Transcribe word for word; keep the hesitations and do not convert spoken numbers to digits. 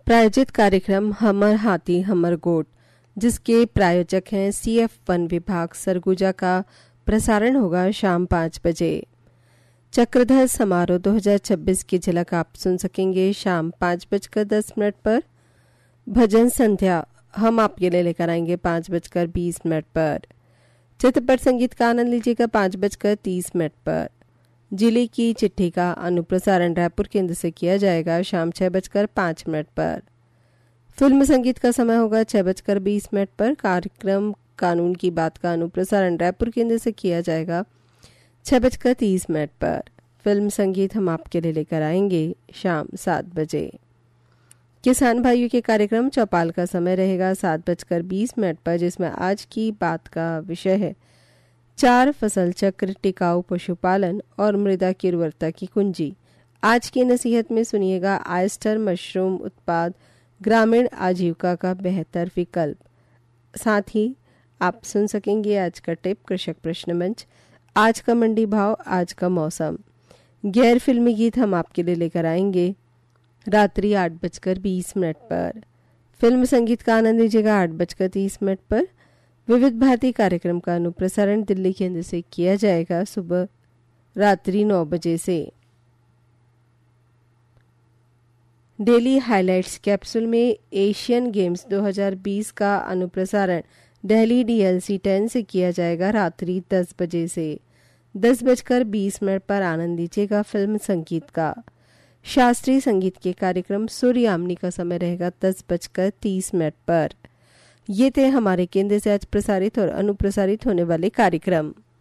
प्रायोजित कार्यक्रम हमर हाथी हमर गोट, जिसके प्रायोजक हैं सी एफ वन विभाग सरगुजा का प्रसारण होगा शाम पाँच बजे। चक्रधर समारोह दो हज़ार छब्बीस की झलक आप सुन सकेंगे शाम पाँच बजकर दस मिनट पर। भजन संध्या हम आपके लिए लेकर आएंगे पाँच बजकर बीस मिनट पर। चित्रपट संगीत का आनंद लीजिएगा पाँच बजकर तीस मिनट पर। जिले की चिट्ठी का अनुप्रसारण रायपुर केंद्र से किया जाएगा शाम छः बजकर पाँच मिनट पर। फिल्म संगीत का समय होगा छः बजकर बीस मिनट पर। कार्यक्रम कानून की बात का अनुप्रसारण रायपुर केंद्र से किया जाएगा छः बजकर तीस मिनट पर। फिल्म संगीत हम आपके लिए लेकर आएंगे शाम सात बजे। किसान भाइयों के कार्यक्रम चौपाल का समय रहेगा सात बजकर बीस मिनट पर, जिसमें आज की बात का विषय है चार फसल चक्र, टिकाऊ पशुपालन और मृदा की उर्वरता की कुंजी। आज की नसीहत में सुनिएगा आयस्टर मशरूम उत्पाद ग्रामीण आजीविका का बेहतर विकल्प। साथ ही आप सुन सकेंगे आज का टिप, कृषक प्रश्न मंच, आज का मंडी भाव, आज का मौसम। गैर फिल्मी गीत हम आपके लिए लेकर आएंगे रात्रि आठ बजकर बीस मिनट पर। फिल्म संगीत का आनंद लीजिएगा आठ बजकर तीस मिनट पर। विविध भारती कार्यक्रम का अनुप्रसारण दिल्ली केंद्र से किया जाएगा सुबह रात्रि नौ बजे से। डेली हाइलाइट्स कैप्सूल में एशियन गेम्स दो हज़ार बीस का अनुप्रसारण Delhi D L C ten से किया जाएगा रात्रि दस बजे से। दस बजकर बीस मिनट पर आनंद लीजिएगा फिल्म संगीत का। शास्त्रीय संगीत के कार्यक्रम सूर्यामनी का समय रहेगा दस बजकर तीस मिनट पर। ये थे हमारे केंद्र से आज प्रसारित और अनुप्रसारित होने वाले कार्यक्रम।